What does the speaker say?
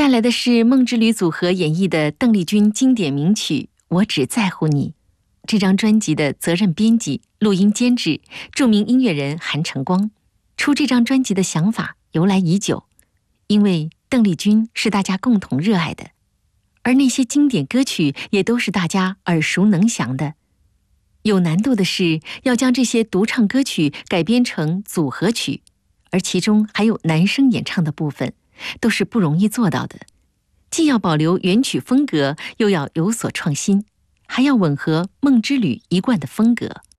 带来的是梦之旅组合演绎的邓丽君经典名曲《我只在乎你》。这张专辑的责任编辑、录音监制，著名音乐人韩承光。出这张专辑的想法由来已久，因为邓丽君是大家共同热爱的，而那些经典歌曲也都是大家耳熟能详的。有难度的是要将这些独唱歌曲改编成组合曲，而其中还有男声演唱的部分，都是不容易做到的。既要保留原曲风格，又要有所创新，还要吻合梦之旅一贯的风格。